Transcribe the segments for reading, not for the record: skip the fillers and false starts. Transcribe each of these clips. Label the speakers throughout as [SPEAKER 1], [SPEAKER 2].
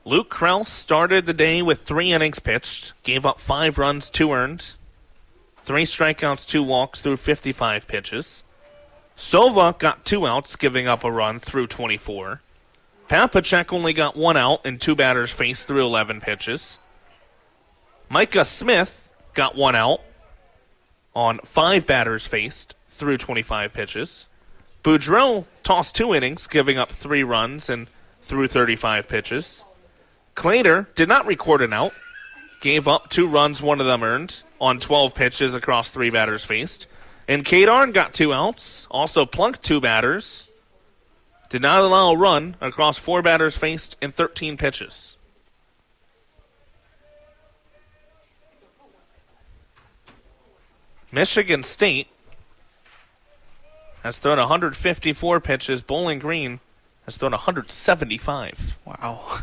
[SPEAKER 1] Luke Krause started the day with 3 innings pitched, gave up 5 runs, 2 earned, 3 strikeouts, 2 walks through 55 pitches. Sova got 2 outs, giving up a run through 24. Papacek only got 1 out and 2 batters faced through 11 pitches. Micah Smith got 1 out on 5 batters faced through 25 pitches. Boudreau tossed 2 innings, giving up 3 runs and through 35 pitches. Clater did not record an out, gave up 2 runs, 1 of them earned, on 12 pitches across 3 batters faced. And Kadarn got 2 outs, also plunked 2 batters, did not allow a run across 4 batters faced in 13 pitches. Michigan State has thrown 154 pitches. Bowling Green has thrown 175.
[SPEAKER 2] Wow.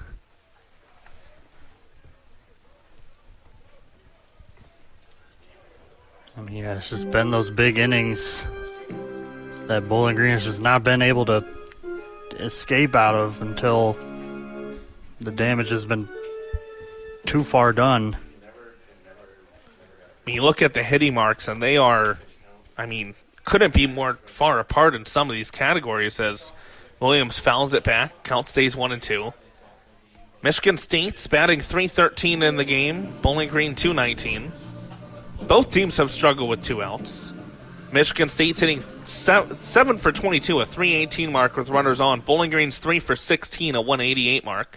[SPEAKER 2] I mean, yeah, it's just been those big innings that Bowling Green has just not been able to escape out of until the damage has been too far done.
[SPEAKER 1] You look at the hitting marks, and they are, couldn't be more far apart in some of these categories as Williams fouls it back. Count stays 1-2. Michigan State's batting .313 in the game. Bowling Green .219. Both teams have struggled with 2 outs. Michigan State's hitting 7 for 22, a .318 mark with runners on. Bowling Green's 3 for 16, a .188 mark.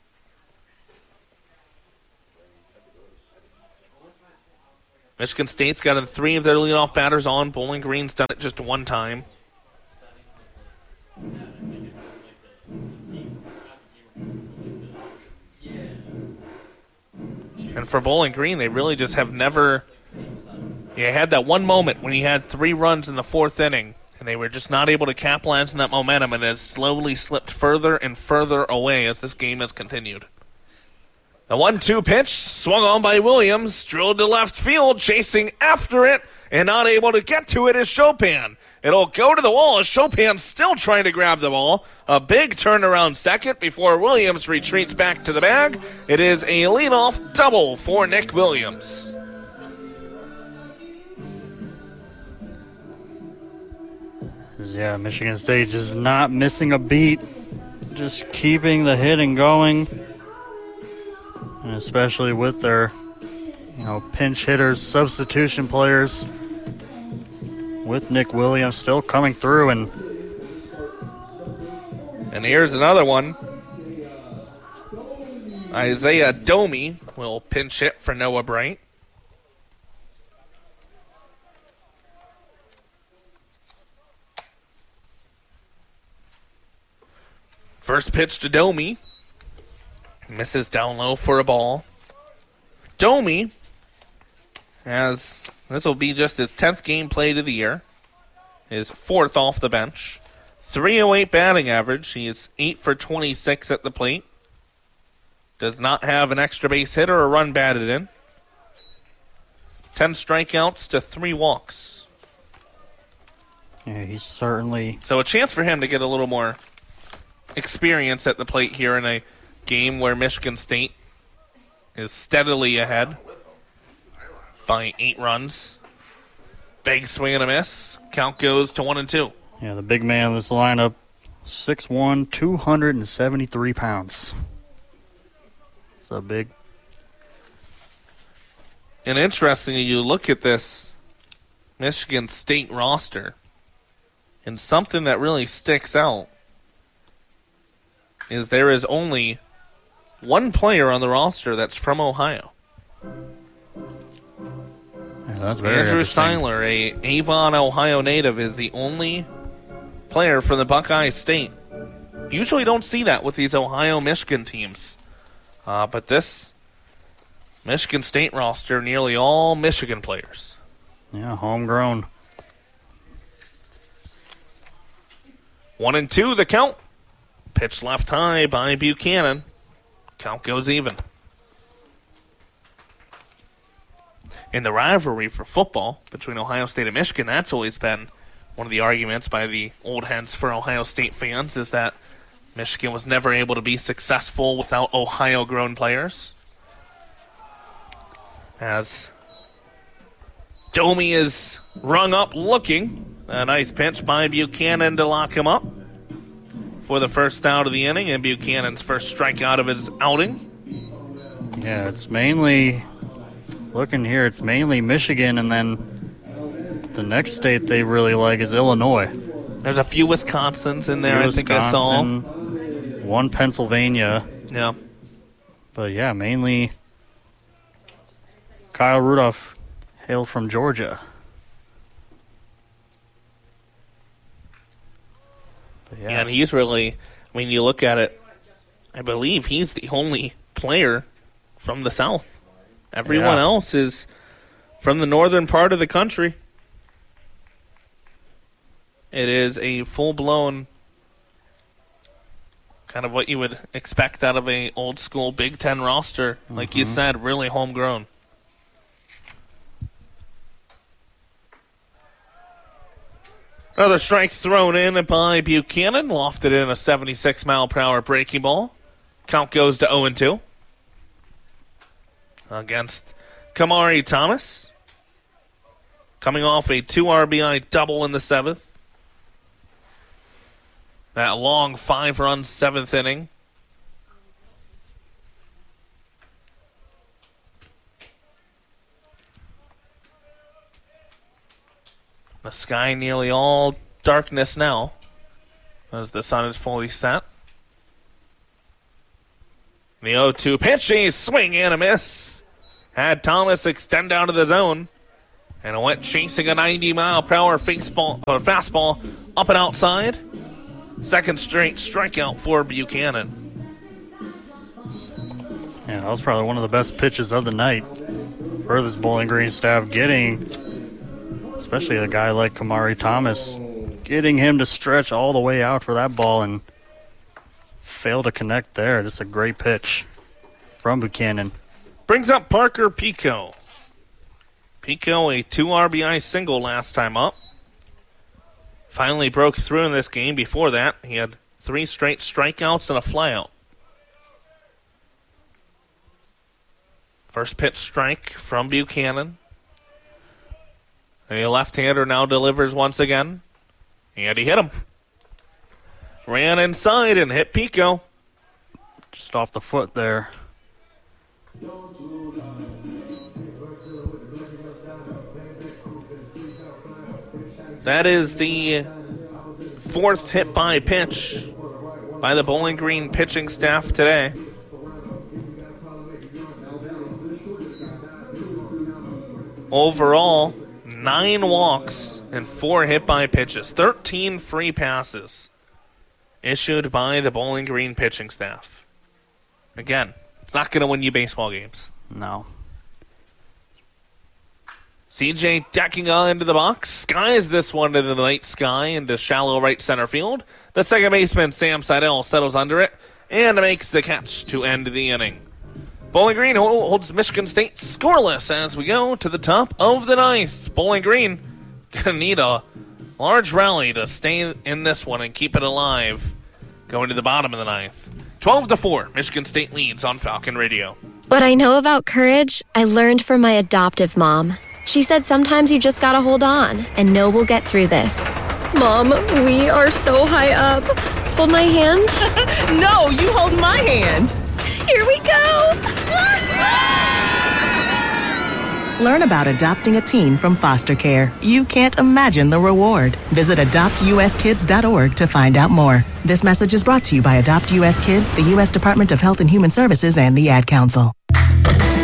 [SPEAKER 1] Michigan State's gotten 3 of their leadoff batters on. Bowling Green's done it just 1 time. And for Bowling Green, they really just have never... You had that one moment when he had 3 runs in the 4th inning, and they were just not able to capitalize on that momentum, and it has slowly slipped further and further away as this game has continued. The 1-2 pitch, swung on by Williams, drilled to left field, chasing after it, and not able to get to it is Chopin. It'll go to the wall as Chopin's still trying to grab the ball. A big turnaround second before Williams retreats back to the bag. It is a leadoff double for Nick Williams.
[SPEAKER 2] Yeah, Michigan State just not missing a beat, just keeping the hitting going. And especially with their, pinch hitters, substitution players, with Nick Williams still coming through.
[SPEAKER 1] And here's another one. Isaiah Domi will pinch hit for Noah Bright. First pitch to Domi. Misses down low for a ball. Domi this will be just his 10th game played of the year. His 4th off the bench. .308 batting average. He is 8 for 26 at the plate. Does not have an extra base hit or a run batted in. 10 strikeouts to 3 walks.
[SPEAKER 2] Yeah, he's certainly...
[SPEAKER 1] So a chance for him to get a little more experience at the plate here in a game where Michigan State is steadily ahead by 8 runs. Big swing and a miss. Count goes to 1-2.
[SPEAKER 2] Yeah, the big man of this lineup, 6'1", 273 pounds. It's a big...
[SPEAKER 1] And interestingly, you look at this Michigan State roster, and something that really sticks out is there is only one player on the roster that's from Ohio.
[SPEAKER 2] Yeah, that's very
[SPEAKER 1] Andrew Seiler, a Avon, Ohio native, is the only player from the Buckeye State. Usually don't see that with these Ohio-Michigan teams. But this Michigan State roster, nearly all Michigan players.
[SPEAKER 2] Yeah, homegrown.
[SPEAKER 1] 1-2 the count. Pitch left high by Buchanan. Count goes even. In the rivalry for football between Ohio State and Michigan, that's always been one of the arguments by the old heads for Ohio State fans, is that Michigan was never able to be successful without Ohio-grown players. As Domi is rung up looking. A nice pitch by Buchanan to lock him up for the first out of the inning, and Buchanan's first strikeout of his outing.
[SPEAKER 2] Yeah, it's mainly, looking here, it's mainly Michigan, and then the next state they really like is Illinois.
[SPEAKER 1] There's a few Wisconsins in there, I think I saw.
[SPEAKER 2] One Pennsylvania.
[SPEAKER 1] Yeah.
[SPEAKER 2] But yeah, mainly Kyle Rudolph hailed from Georgia.
[SPEAKER 1] Yeah, and he's really, you look at it, I believe he's the only player from the South. Everyone else is from the northern part of the country. It is a full-blown kind of what you would expect out of a old-school Big Ten roster. Like you said, really homegrown. Another strike thrown in by Buchanan. Lofted in a 76-mile-per-hour breaking ball. Count goes to 0-2. Against Kamari Thomas. Coming off a 2 RBI double in the 7th. That long 5-run 7th inning. The sky nearly all darkness now as the sun is fully set. The 0-2 pitch, a swing and a miss. Had Thomas extend out of the zone. And it went chasing a 90-mile-per-hour fastball up and outside. Second straight strikeout for Buchanan.
[SPEAKER 2] Yeah, that was probably one of the best pitches of the night for this Bowling Green staff, getting, especially a guy like Kamari Thomas, getting him to stretch all the way out for that ball and fail to connect there. Just a great pitch from Buchanan.
[SPEAKER 1] Brings up Parker Pico. Pico, a 2 RBI single last time up. Finally broke through in this game. Before that, he had 3 straight strikeouts and a flyout. First pitch strike from Buchanan. A left-hander now delivers once again. And he hit him. Ran inside and hit Pico.
[SPEAKER 2] Just off the foot there.
[SPEAKER 1] That is the 4th hit by pitch by the Bowling Green pitching staff today. Overall, 9 walks and 4 hit by pitches. 13 free passes issued by the Bowling Green pitching staff. Again, it's not going to win you baseball games.
[SPEAKER 2] No.
[SPEAKER 1] CJ decking into the box. Skies this one into the night sky into shallow right center field. The second baseman, Sam Seidel, settles under it and makes the catch to end the inning. Bowling Green holds Michigan State scoreless as we go to the top of the 9th. Bowling Green going to need a large rally to stay in this one and keep it alive going to the bottom of the 9th. 12-4, Michigan State leads on Falcon Radio.
[SPEAKER 3] What I know about courage, I learned from my adoptive mom. She said sometimes you just gotta hold on and know we'll get through this. Mom, we are so high up. Hold my hand.
[SPEAKER 4] No, you hold my hand.
[SPEAKER 3] Here we go.
[SPEAKER 4] Learn about adopting a teen from foster care. You can't imagine the reward. Visit adoptuskids.org to find out more. This message is brought to you by Adopt US Kids, the U.S. Department of Health and Human Services, and the Ad Council.